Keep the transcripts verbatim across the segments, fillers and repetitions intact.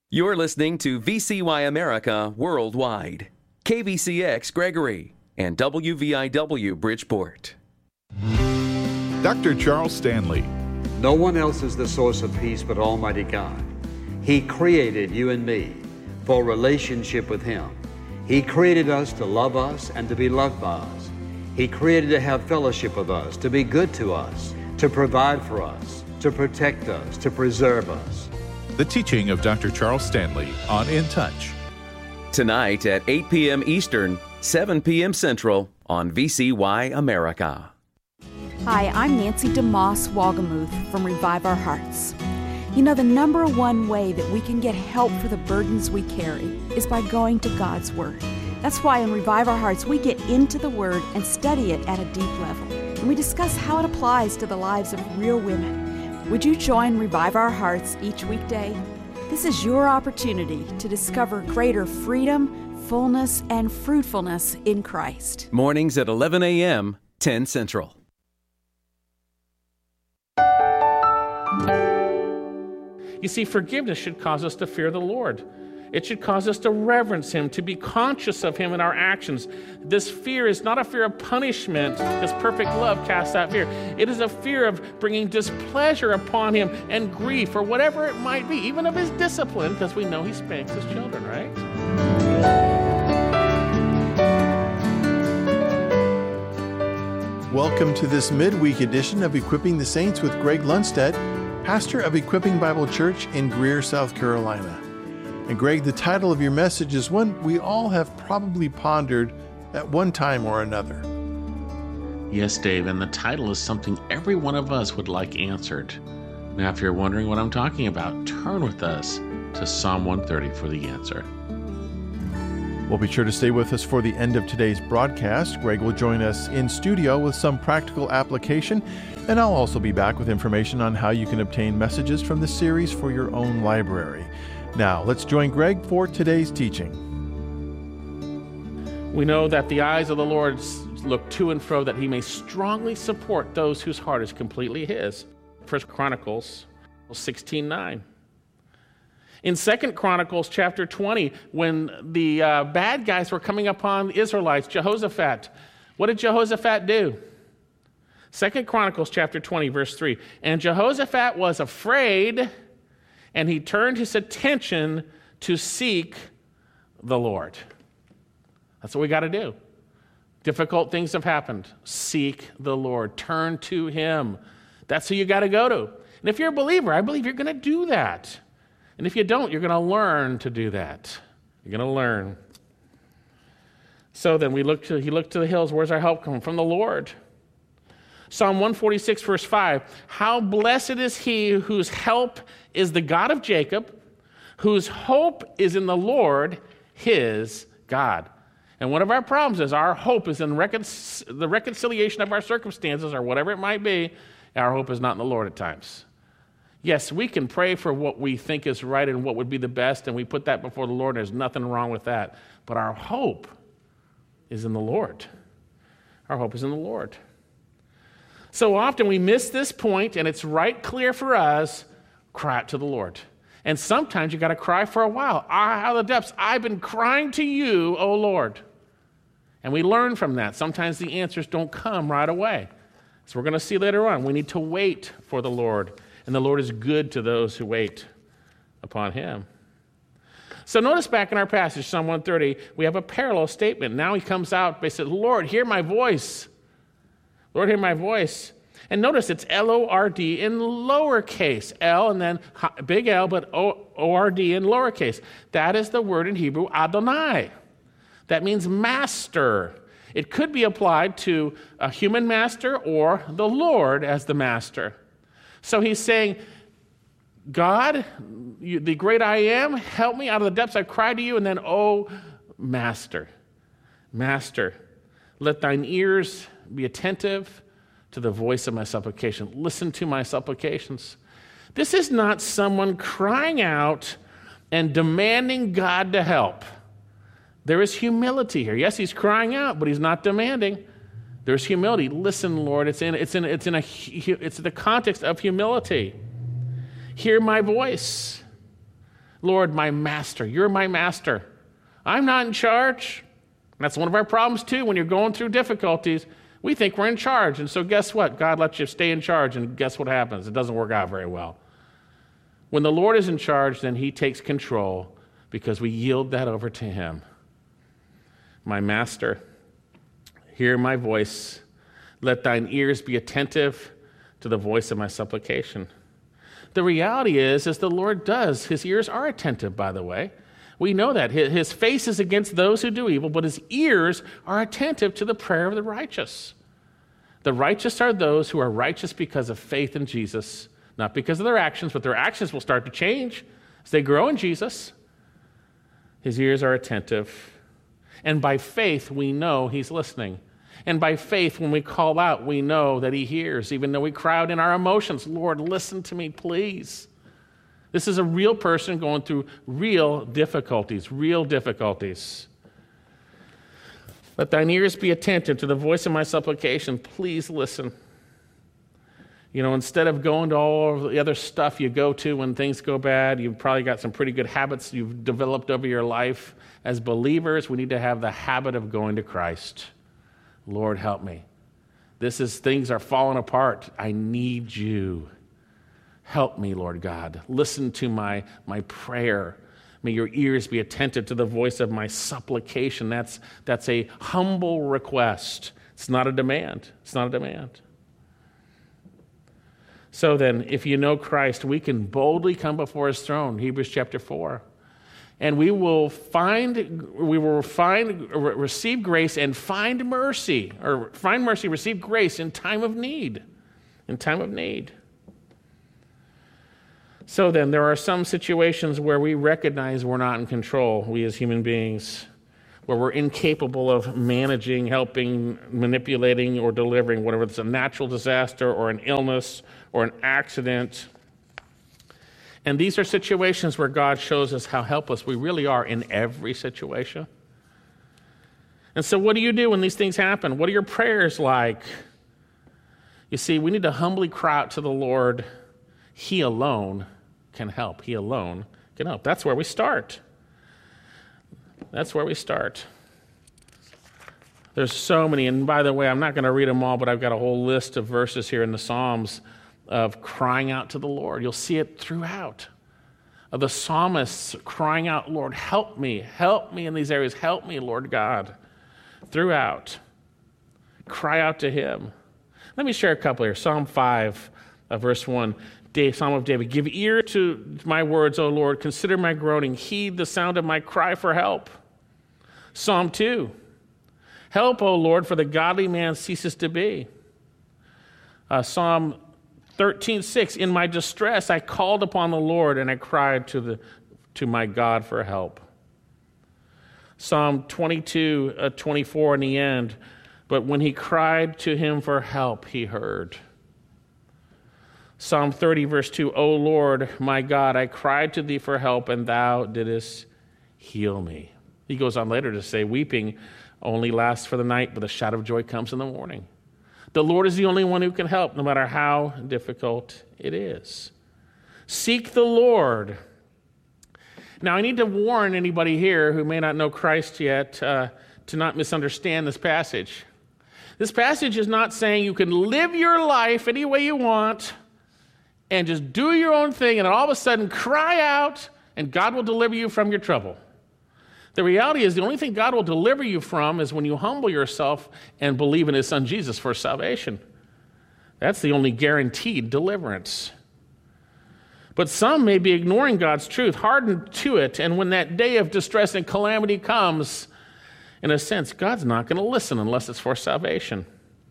You're listening to V C Y America Worldwide, K V C X Gregory, and W V I W Bridgeport. Doctor Charles Stanley. No one else is the source of peace but Almighty God. He created you and me for a relationship with Him. He created us to love us and to be loved by us. He created to have fellowship with us, to be good to us, to provide for us, to protect us, to preserve us. The teaching of Doctor Charles Stanley on In Touch. Tonight at eight p.m. Eastern, seven p.m. Central on V C Y America. Hi, I'm Nancy DeMoss Wagamuth from Revive Our Hearts. You know, the number one way that we can get help for the burdens we carry is by going to God's Word. That's why in Revive Our Hearts, we get into the Word and study it at a deep level. And we discuss how it applies to the lives of real women. Would you join Revive Our Hearts each weekday? This is your opportunity to discover greater freedom, fullness, and fruitfulness in Christ. Mornings at eleven a.m., ten Central. You see, forgiveness should cause us to fear the Lord. It should cause us to reverence Him, to be conscious of Him in our actions. This fear is not a fear of punishment, because perfect love casts out fear. It is a fear of bringing displeasure upon Him and grief, or whatever it might be, even of His discipline, because we know He spanks His children, right? Welcome to this midweek edition of Equipping the Saints with Greg Lundstedt, pastor of Equipping Bible Church in Greer, South Carolina. And Greg, the title of your message is one we all have probably pondered at one time or another. Yes, Dave, and the title is something every one of us would like answered. Now, if you're wondering what I'm talking about, turn with us to Psalm one thirty for the answer. We'll be sure to stay with us for the end of today's broadcast. Greg will join us in studio with some practical application, and I'll also be back with information on how you can obtain messages from the series for your own library. Now, let's join Greg for today's teaching. We know that the eyes of the Lord look to and fro, that He may strongly support those whose heart is completely His. First Chronicles sixteen nine. In Second Chronicles chapter twenty, when the uh, bad guys were coming upon the Israelites, Jehoshaphat, what did Jehoshaphat do? Second Chronicles chapter twenty, verse three. And Jehoshaphat was afraid, and he turned his attention to seek the Lord. That's what we got to do. Difficult things have happened. Seek the Lord. Turn to Him. That's who you got to go to. And if you're a believer, I believe you're going to do that. And if you don't, you're going to learn to do that. You're going to learn. So then we look to, he looked to the hills. Where's our help coming? From the Lord. Psalm one forty-six, verse five. How blessed is he whose help is the God of Jacob, whose hope is in the Lord, his God. And one of our problems is our hope is in recon- the reconciliation of our circumstances, or whatever it might be. Our hope is not in the Lord at times. Yes, we can pray for what we think is right and what would be the best, and we put that before the Lord, and there's nothing wrong with that. But our hope is in the Lord. Our hope is in the Lord. So often we miss this point, and it's right clear for us, cry out to the Lord. And sometimes you got to cry for a while. Out of the depths, I've been crying to you, O Lord. And we learn from that. Sometimes the answers don't come right away. So we're going to see later on, we need to wait for the Lord. And the Lord is good to those who wait upon Him. So notice back in our passage, Psalm one thirty, we have a parallel statement. Now he comes out, they said, Lord, hear my voice. Lord, hear my voice. And notice it's L O R D in lowercase, L and then big L, but O R D in lowercase. That is the word in Hebrew, Adonai. That means master. It could be applied to a human master or the Lord as the master. So he's saying, God, you, the great I am, help me out of the depths. I cry to you. And then, oh, Master, Master, let thine ears be attentive to the voice of my supplication. Listen to my supplications. This is not someone crying out and demanding God to help. There is humility here. Yes, he's crying out, but he's not demanding. There's humility. Listen, Lord, it's in it's in it's in a it's in the context of humility. Hear my voice. Lord, my master, you're my master. I'm not in charge. That's one of our problems too. When you're going through difficulties, we think we're in charge. And so guess what? God lets you stay in charge, and guess what happens? It doesn't work out very well. When the Lord is in charge, then he takes control because we yield that over to him. My master, hear my voice. Let thine ears be attentive to the voice of my supplication. The reality is, is the Lord does. His ears are attentive, by the way. We know that. His face is against those who do evil, but his ears are attentive to the prayer of the righteous. The righteous are those who are righteous because of faith in Jesus, not because of their actions, but their actions will start to change as they grow in Jesus. His ears are attentive. And by faith, we know he's listening. And by faith, when we call out, we know that he hears, even though we cry out in our emotions, Lord, listen to me, please. This is a real person going through real difficulties, real difficulties. Let thine ears be attentive to the voice of my supplication. Please listen. You know, instead of going to all the other stuff you go to when things go bad, you've probably got some pretty good habits you've developed over your life. As believers, we need to have the habit of going to Christ. Lord, help me. This is, things are falling apart. I need you. Help me, Lord God. Listen to my, my prayer. May your ears be attentive to the voice of my supplication. That's, that's a humble request. It's not a demand. It's not a demand. So then, if you know Christ, we can boldly come before his throne, Hebrews chapter four. And we will find, we will find, receive grace and find mercy, or find mercy, receive grace in time of need. In time of need. So then, there are some situations where we recognize we're not in control, we as human beings, where we're incapable of managing, helping, manipulating, or delivering, whatever it's a natural disaster or an illness or an accident. And these are situations where God shows us how helpless we really are in every situation. And so what do you do when these things happen? What are your prayers like? You see, we need to humbly cry out to the Lord. He alone can help. He alone can help. That's where we start. That's where we start. There's so many, and by the way, I'm not going to read them all, but I've got a whole list of verses here in the Psalms of crying out to the Lord. You'll see it throughout. Of the psalmists crying out, Lord, help me, help me in these areas, help me, Lord God. Throughout. Cry out to him. Let me share a couple here. Psalm five, uh, verse one. Psalm of David, give ear to my words, O Lord. Consider my groaning. Heed the sound of my cry for help. Psalm two. Help, O Lord, for the godly man ceases to be. Uh, Psalm thirteen six. In my distress, I called upon the Lord, and I cried to the to my God for help. Psalm twenty-two, uh, twenty-four in the end. But when he cried to him for help, he heard. Psalm thirty, verse two, O Lord, my God, I cried to thee for help, and thou didst heal me. He goes on later to say, weeping only lasts for the night, but the shout of joy comes in the morning. The Lord is the only one who can help, no matter how difficult it is. Seek the Lord. Now, I need to warn anybody here who may not know Christ yet uh, to not misunderstand this passage. This passage is not saying you can live your life any way you want and just do your own thing, and then all of a sudden cry out, and God will deliver you from your trouble. The reality is the only thing God will deliver you from is when you humble yourself and believe in his son Jesus for salvation. That's the only guaranteed deliverance. But some may be ignoring God's truth, hardened to it, and when that day of distress and calamity comes, in a sense, God's not going to listen unless it's for salvation.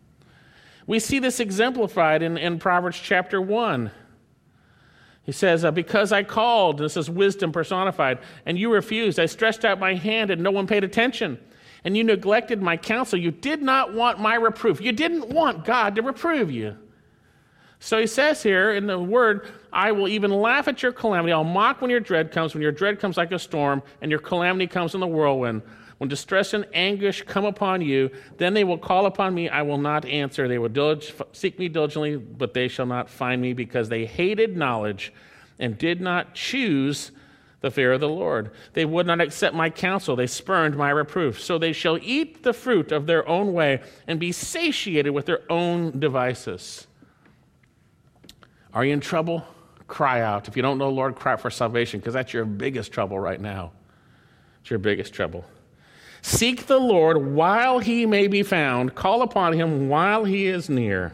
We see this exemplified in, in Proverbs chapter one. He says, uh, because I called, this is wisdom personified, and you refused. I stretched out my hand and no one paid attention. And you neglected my counsel. You did not want my reproof. You didn't want God to reprove you. So he says here in the word, I will even laugh at your calamity. I'll mock when your dread comes, when your dread comes like a storm, and your calamity comes in the whirlwind. When distress and anguish come upon you, then they will call upon me, I will not answer. They will dilig- seek me diligently, but they shall not find me, because they hated knowledge and did not choose the fear of the Lord. They would not accept my counsel. They spurned my reproof. So they shall eat the fruit of their own way and be satiated with their own devices. Are you in trouble? Cry out. If you don't know Lord, cry out for salvation, because that's your biggest trouble right now. It's your biggest trouble. Seek the Lord while he may be found. Call upon him while he is near.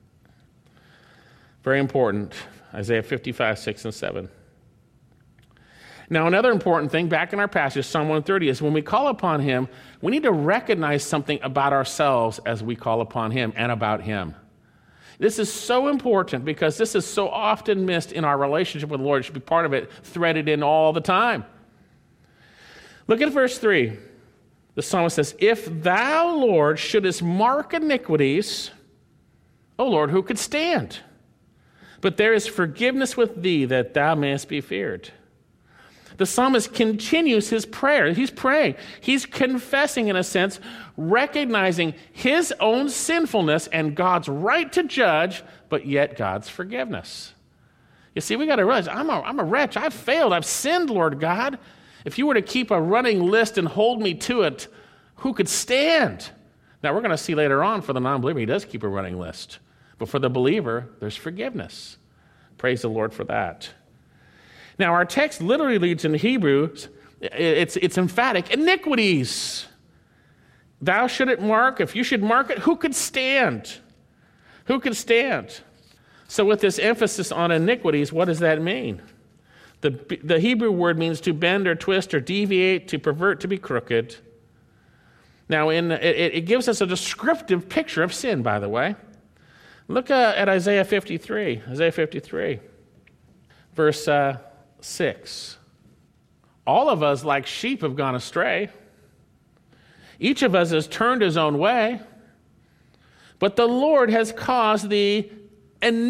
Very important. Isaiah fifty-five, six and seven. Now, another important thing back in our passage, Psalm one thirty, is when we call upon him, we need to recognize something about ourselves as we call upon him and about him. This is so important because this is so often missed in our relationship with the Lord. It should be part of it, threaded in all the time. Look at verse three. The psalmist says, if thou, Lord, shouldest mark iniquities, O Lord, who could stand? But there is forgiveness with thee, that thou mayest be feared. The psalmist continues his prayer. He's praying. He's confessing, in a sense, recognizing his own sinfulness and God's right to judge, but yet God's forgiveness. You see, we got to realize, I'm a, I'm a wretch. I've failed. I've sinned, Lord God. If you were to keep a running list and hold me to it, who could stand? Now, we're going to see later on for the non-believer, he does keep a running list. But for the believer, there's forgiveness. Praise the Lord for that. Now, our text literally leads in Hebrews, it's, it's emphatic, iniquities. Thou shouldn't mark. If you should mark it, who could stand? Who could stand? So with this emphasis on iniquities, what does that mean? The, the Hebrew word means to bend or twist or deviate, to pervert, to be crooked. Now, in, it, it gives us a descriptive picture of sin, by the way. Look uh, at Isaiah fifty-three. Isaiah fifty-three, verse uh, six. All of us, like sheep, have gone astray. Each of us has turned his own way. But the Lord has caused the iniquity